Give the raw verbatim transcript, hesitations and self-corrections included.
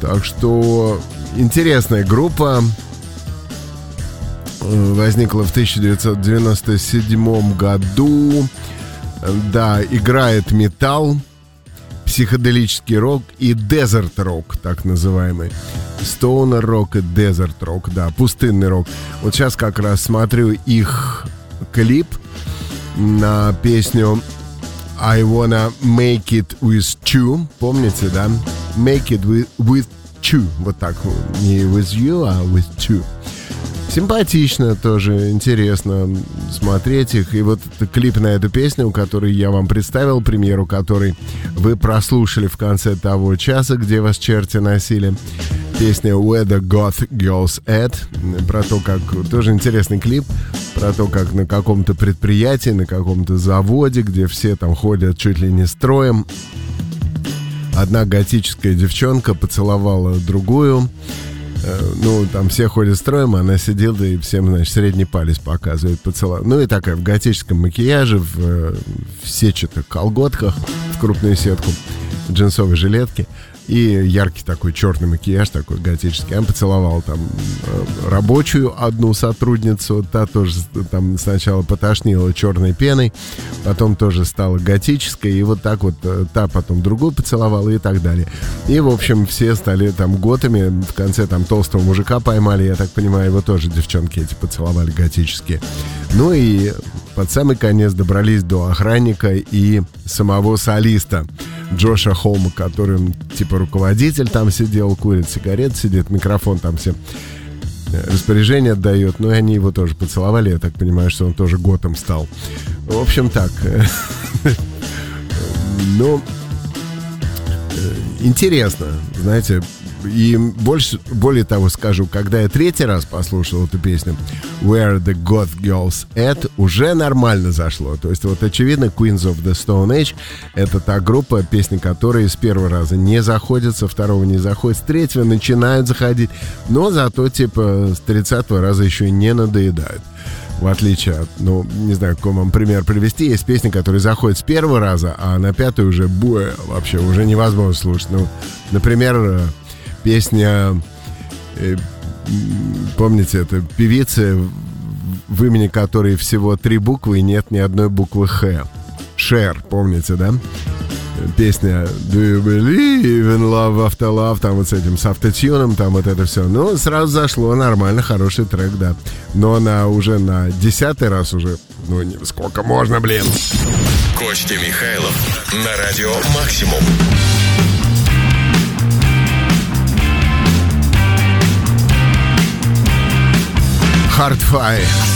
Так что интересная группа. Возникла в тысяча девятьсот девяносто седьмом году. Да, играет металл, психоделический рок и дезерт-рок, так называемый. Стоунер-рок и дезерт-рок, да, пустынный рок. Вот сейчас как раз смотрю их клип на песню I Wanna Make It With You. Помните, да? Make It With, with You. Вот так. Не with you, а with you. Симпатично тоже, интересно смотреть их. И вот клип на эту песню, который я вам представил, премьеру который вы прослушали в конце того часа, где вас черти носили. Песня Where the Goth Girls At. Про то, как... Тоже интересный клип. Про то, как на каком-то предприятии, на каком-то заводе, где все там ходят чуть ли не строем, одна готическая девчонка поцеловала другую. Ну, там все ходят строем, а она сидела и всем, значит, средний палец показывает, поцеловала. Ну, и такая в готическом макияже, в, в сетчатых колготках, в крупную сетку, в джинсовой жилетке. И яркий такой черный макияж, такой готический. Он поцеловал там рабочую одну сотрудницу. Та тоже там сначала потошнила черной пеной, потом тоже стала готической. И вот так вот та потом другую поцеловала и так далее. И, в общем, все стали там готами. В конце там толстого мужика поймали, я так понимаю, его тоже девчонки эти поцеловали готические. Ну и под самый конец добрались до охранника и самого солиста Джоша Холма, который типа руководитель там сидел, курит сигарет, сидит, микрофон там всем распоряжение отдает. Ну и они его тоже поцеловали. Я так понимаю, что он тоже готом стал. В общем, так. Ну, интересно, знаете. И больше, более того скажу, когда я третий раз послушал эту песню Where the Goth Girls At, уже нормально зашло. То есть вот очевидно Queens of the Stone Age — это та группа, песни которой с первого раза не заходят, со второго не заходят, с третьего начинают заходить, но зато типа с тридцатого раза еще и не надоедают. В отличие от, ну, не знаю, какой вам пример привести. Есть песни, которые заходят с первого раза, а на пятый уже буэ, вообще уже невозможно слушать. Ну, например, песня, э, помните, это певица, в имени которой всего три буквы и нет ни одной буквы Х. Cher, помните, да? Песня Do you believe in love after love, там вот с этим, с автотюном, там вот это все. Ну, сразу зашло, нормально, хороший трек, да. Но она уже на десятый раз уже, ну, не, сколько можно, блин. Костя Михайлов на радио «Максимум». Hard Fire.